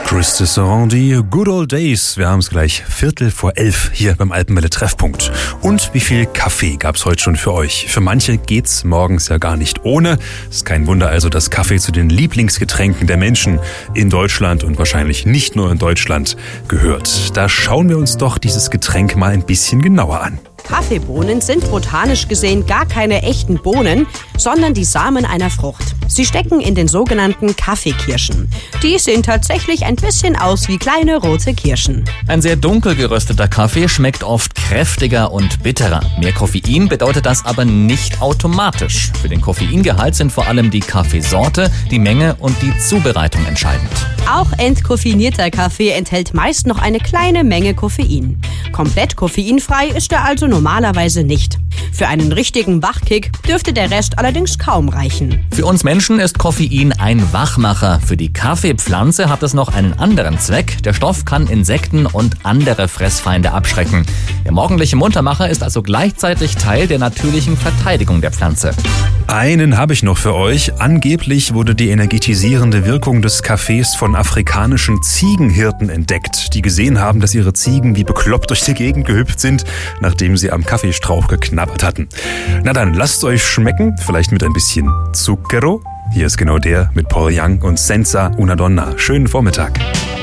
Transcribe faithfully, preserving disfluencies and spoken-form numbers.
Chris Sarandi, Good Old Days. Wir haben es gleich Viertel vor elf hier beim Alpenwelle Treffpunkt. Und wie viel Kaffee gab's heute schon für euch? Für manche geht's morgens ja gar nicht ohne. Ist kein Wunder also, dass Kaffee zu den Lieblingsgetränken der Menschen in Deutschland und wahrscheinlich nicht nur in Deutschland gehört. Da schauen wir uns doch dieses Getränk mal ein bisschen genauer an. Kaffeebohnen sind botanisch gesehen gar keine echten Bohnen, sondern die Samen einer Frucht. Sie stecken in den sogenannten Kaffeekirschen. Die sehen tatsächlich ein bisschen aus wie kleine rote Kirschen. Ein sehr dunkel gerösteter Kaffee schmeckt oft kräftiger und bitterer. Mehr Koffein bedeutet das aber nicht automatisch. Für den Koffeingehalt sind vor allem die Kaffeesorte, die Menge und die Zubereitung entscheidend. Auch entkoffinierter Kaffee enthält meist noch eine kleine Menge Koffein. Komplett koffeinfrei ist er also normalerweise nicht. Für einen richtigen Wachkick dürfte der Rest allerdings kaum reichen. Für uns Menschen ist Koffein ein Wachmacher. Für die Kaffeepflanze hat es noch einen anderen Zweck. Der Stoff kann Insekten und andere Fressfeinde abschrecken. Der morgendliche Muntermacher ist also gleichzeitig Teil der natürlichen Verteidigung der Pflanze. Einen habe ich noch für euch. Angeblich wurde die energetisierende Wirkung des Kaffees von afrikanischen Ziegenhirten entdeckt, die gesehen haben, dass ihre Ziegen wie bekloppt durch die Gegend gehüpft sind, nachdem sie am Kaffeestrauch geknabbert hatten. Na dann, lasst euch schmecken, vielleicht mit ein bisschen Zucchero. Hier ist genau der mit Paul Young und Senza Una Donna. Schönen Vormittag.